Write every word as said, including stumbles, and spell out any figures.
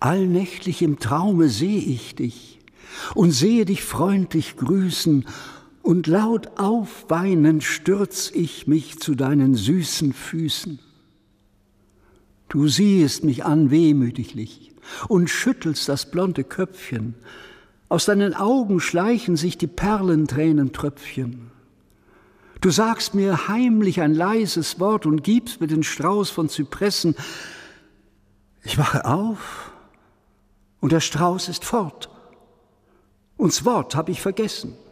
Allnächtlich im Traume seh ich dich und sehe dich freundlich grüßen, und laut aufweinend stürz ich mich zu deinen süßen Füßen. Du siehest mich an wehmütiglich und schüttelst das blonde Köpfchen, aus deinen Augen schleichen sich die Perlentränentröpfchen. Du sagst mir heimlich ein leises Wort und gibst mir den Strauß von Zypressen. Ich wache auf und der Strauß ist fort, und's Wort hab ich vergessen.